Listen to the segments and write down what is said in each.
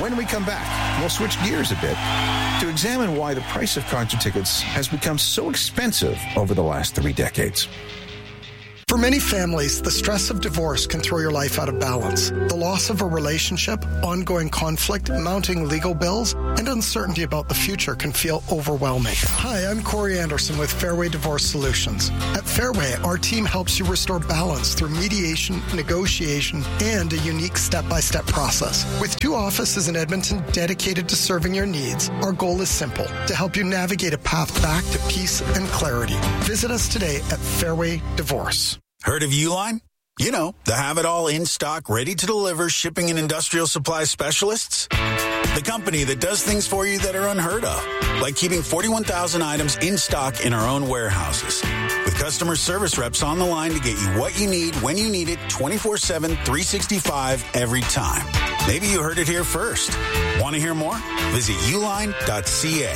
When we come back, we'll switch gears a bit to examine why the price of concert tickets has become so expensive over the last 3 decades. For many families, the stress of divorce can throw your life out of balance. The loss of a relationship, ongoing conflict, mounting legal bills, and uncertainty about the future can feel overwhelming. Hi, I'm Corey Anderson with Fairway Divorce Solutions. At Fairway, our team helps you restore balance through mediation, negotiation, and a unique step-by-step process. With 2 offices in Edmonton dedicated to serving your needs, our goal is simple: to help you navigate a path back to peace and clarity. Visit us today at Fairway Divorce. Heard of Uline? You know, the have-it-all in-stock, ready-to-deliver shipping and industrial supply specialists. The company that does things for you that are unheard of, like keeping 41,000 items in stock in our own warehouses, with customer service reps on the line to get you what you need when you need it 24/7, 365 every time. Maybe you heard it here first. Want to hear more? Visit uline.ca.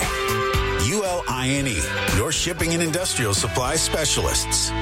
ULINE, your shipping and industrial supply specialists.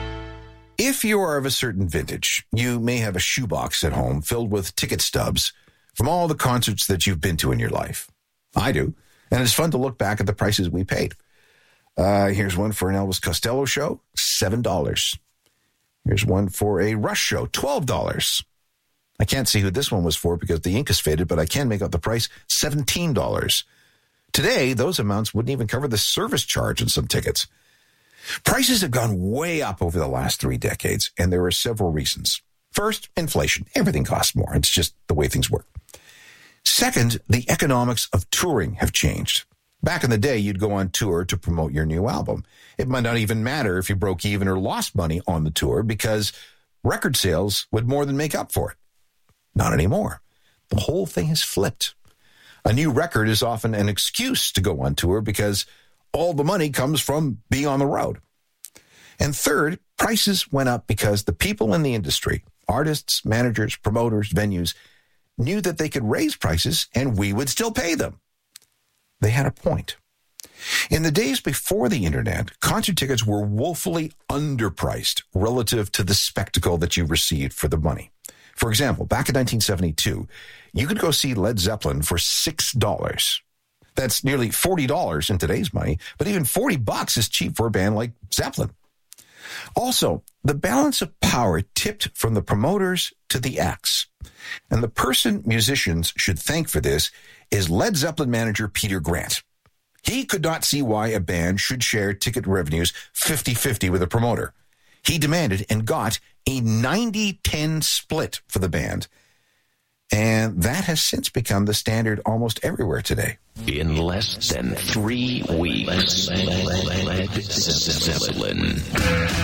If you are of a certain vintage, you may have a shoebox at home filled with ticket stubs from all the concerts that you've been to in your life. I do, and it's fun to look back at the prices we paid. Here's one for an Elvis Costello show, $7. Here's one for a Rush show, $12. I can't see who this one was for because the ink is faded, but I can make out the price, $17. Today, those amounts wouldn't even cover the service charge on some tickets. Prices have gone way up over the last 3 decades, and there are several reasons. First, inflation. Everything costs more. It's just the way things work. Second, the economics of touring have changed. Back in the day, you'd go on tour to promote your new album. It might not even matter if you broke even or lost money on the tour because record sales would more than make up for it. Not anymore. The whole thing has flipped. A new record is often an excuse to go on tour because all the money comes from being on the road. And third, prices went up because the people in the industry, artists, managers, promoters, venues, knew that they could raise prices and we would still pay them. They had a point. In the days before the internet, concert tickets were woefully underpriced relative to the spectacle that you received for the money. For example, back in 1972, you could go see Led Zeppelin for $6. That's nearly $40 in today's money, but even $40 is cheap for a band like Zeppelin. Also, the balance of power tipped from the promoters to the acts. And the person musicians should thank for this is Led Zeppelin manager Peter Grant. He could not see why a band should share ticket revenues 50-50 with a promoter. He demanded and got a 90-10 split for the band. And that has since become the standard almost everywhere today. In less than 3 weeks, Led Zeppelin